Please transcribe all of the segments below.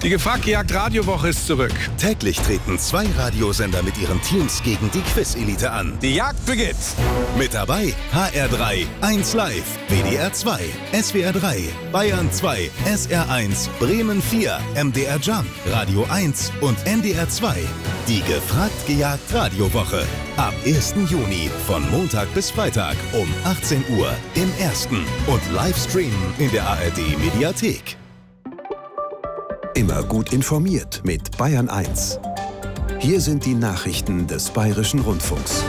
Die Gefragt-Gejagt-Radiowoche ist zurück. Täglich treten 2 Radiosender mit ihren Teams gegen die Quiz-Elite an. Die Jagd beginnt. Mit dabei HR3, 1 Live, WDR 2, SWR 3, Bayern 2, SR 1, Bremen 4, MDR Jump, Radio 1 und NDR 2. Die Gefragt-Gejagt-Radiowoche. Ab 1. Juni von Montag bis Freitag um 18 Uhr im Ersten und Livestreamen in der ARD-Mediathek. Immer gut informiert mit Bayern 1. Hier sind die Nachrichten des Bayerischen Rundfunks.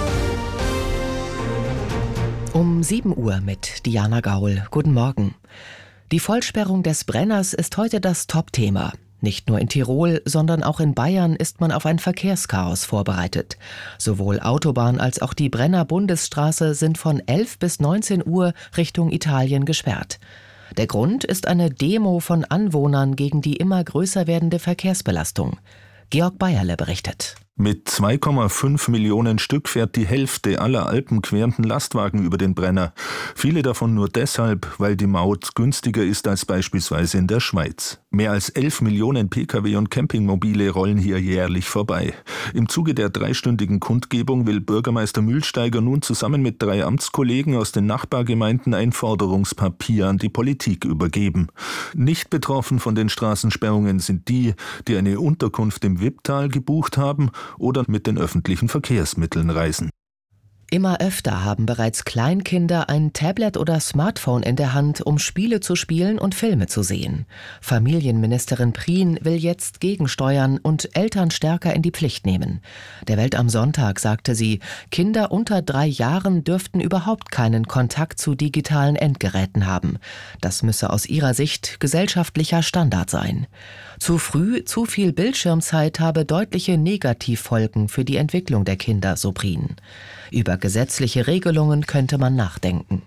Um 7 Uhr mit Diana Gaul. Guten Morgen. Die Vollsperrung des Brenners ist heute das Top-Thema. Nicht nur in Tirol, sondern auch in Bayern ist man auf ein Verkehrschaos vorbereitet. Sowohl Autobahn als auch die Brenner Bundesstraße sind von 11 bis 19 Uhr Richtung Italien gesperrt. Der Grund ist eine Demo von Anwohnern gegen die immer größer werdende Verkehrsbelastung. Georg Bayerle berichtet. Mit 2,5 Millionen Stück fährt die Hälfte aller alpenquerenden Lastwagen über den Brenner. Viele davon nur deshalb, weil die Maut günstiger ist als beispielsweise in der Schweiz. Mehr als 11 Millionen Pkw und Campingmobile rollen hier jährlich vorbei. Im Zuge der 3-stündigen Kundgebung will Bürgermeister Mühlsteiger nun zusammen mit 3 Amtskollegen aus den Nachbargemeinden ein Forderungspapier an die Politik übergeben. Nicht betroffen von den Straßensperrungen sind die, die eine Unterkunft im Wipptal gebucht haben oder mit den öffentlichen Verkehrsmitteln reisen. Immer öfter haben bereits Kleinkinder ein Tablet oder Smartphone in der Hand, um Spiele zu spielen und Filme zu sehen. Familienministerin Prien will jetzt gegensteuern und Eltern stärker in die Pflicht nehmen. Der Welt am Sonntag sagte sie, Kinder unter 3 Jahren dürften überhaupt keinen Kontakt zu digitalen Endgeräten haben. Das müsse aus ihrer Sicht gesellschaftlicher Standard sein. Zu früh, zu viel Bildschirmzeit habe deutliche Negativfolgen für die Entwicklung der Kinder, so Prien. Über gesetzliche Regelungen könnte man nachdenken.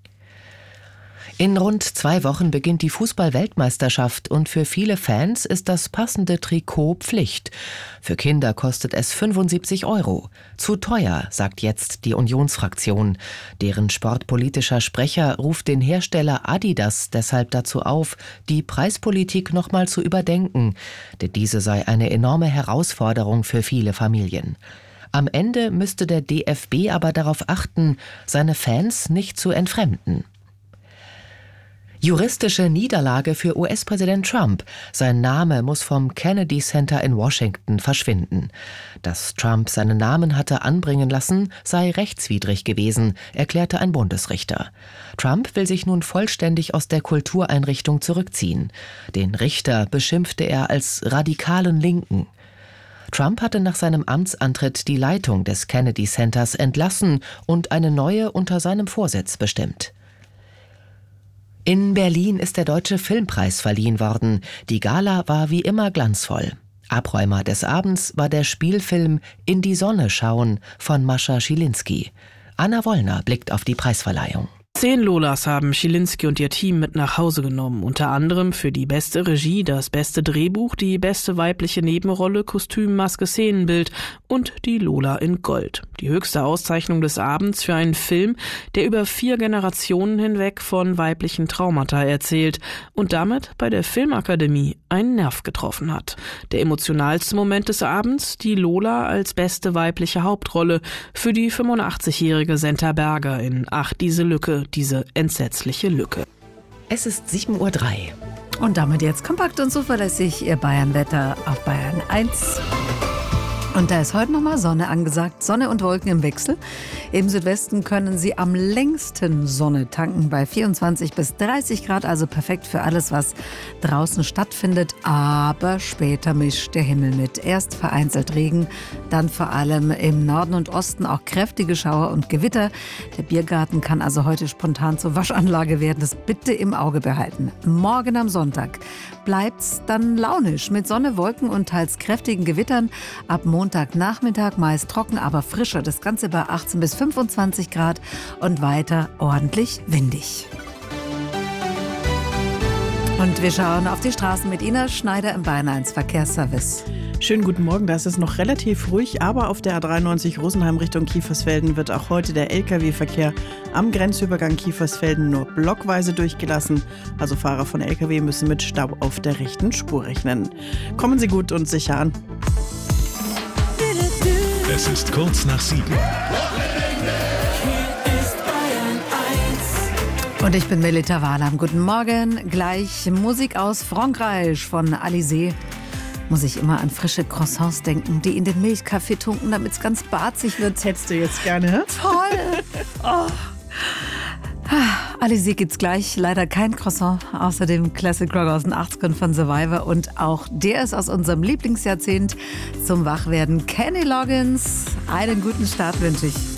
In rund 2 Wochen beginnt die Fußball-Weltmeisterschaft und für viele Fans ist das passende Trikot Pflicht. Für Kinder kostet es 75 €. Zu teuer, sagt jetzt die Unionsfraktion. Deren sportpolitischer Sprecher ruft den Hersteller Adidas deshalb dazu auf, die Preispolitik nochmal zu überdenken, denn diese sei eine enorme Herausforderung für viele Familien. Am Ende müsste der DFB aber darauf achten, seine Fans nicht zu entfremden. Juristische Niederlage für US-Präsident Trump. Sein Name muss vom Kennedy Center in Washington verschwinden. Dass Trump seinen Namen hatte anbringen lassen, sei rechtswidrig gewesen, erklärte ein Bundesrichter. Trump will sich nun vollständig aus der Kultureinrichtung zurückziehen. Den Richter beschimpfte er als radikalen Linken. Trump hatte nach seinem Amtsantritt die Leitung des Kennedy Centers entlassen und eine neue unter seinem Vorsitz bestimmt. In Berlin ist der Deutsche Filmpreis verliehen worden. Die Gala war wie immer glanzvoll. Abräumer des Abends war der Spielfilm In die Sonne schauen von Mascha Schilinski. Anna Wollner blickt auf die Preisverleihung. 10 Lolas haben Schilinski und ihr Team mit nach Hause genommen. Unter anderem für die beste Regie, das beste Drehbuch, die beste weibliche Nebenrolle, Kostüm, Maske, Szenenbild und die Lola in Gold. Die höchste Auszeichnung des Abends für einen Film, der über 4 Generationen hinweg von weiblichen Traumata erzählt und damit bei der Filmakademie einen Nerv getroffen hat. Der emotionalste Moment des Abends, die Lola als beste weibliche Hauptrolle für die 85-jährige Senta Berger in Ach, diese Lücke, diese entsetzliche Lücke. Es ist 7:03 Uhr. Und damit jetzt kompakt und zuverlässig Ihr Bayern-Wetter auf Bayern 1. Und da ist heute nochmal Sonne angesagt. Sonne und Wolken im Wechsel. Im Südwesten können Sie am längsten Sonne tanken bei 24 bis 30 Grad. Also perfekt für alles, was draußen stattfindet. Aber später mischt der Himmel mit. Erst vereinzelt Regen, dann vor allem im Norden und Osten auch kräftige Schauer und Gewitter. Der Biergarten kann also heute spontan zur Waschanlage werden. Das bitte im Auge behalten. Morgen am Sonntag bleibt's dann launisch mit Sonne, Wolken und teils kräftigen Gewittern. Ab Montagnachmittag meist trocken, aber frischer. Das Ganze bei 18 bis 25 Grad und weiter ordentlich windig. Und wir schauen auf die Straßen mit Ina Schneider im Bayern 1 Verkehrsservice. Schönen guten Morgen, da ist es noch relativ ruhig, aber auf der A93 Rosenheim Richtung Kiefersfelden wird auch heute der Lkw-Verkehr am Grenzübergang Kiefersfelden nur blockweise durchgelassen. Also Fahrer von Lkw müssen mit Stau auf der rechten Spur rechnen. Kommen Sie gut und sicher an. Es ist kurz nach 7. Und ich bin Melita Wahlam. Guten Morgen. Gleich Musik aus Frankreich von Alizé. Muss ich immer an frische Croissants denken, die in den Milchkaffee tunken, damit es ganz barzig wird. Hättest du jetzt gerne, hä? Toll! Oh. Alizé gibt's gleich. Leider kein Croissant. Außerdem Classic Rock aus den 80ern von Survivor. Und auch der ist aus unserem Lieblingsjahrzehnt zum Wachwerden. Kenny Loggins. Einen guten Start wünsche ich.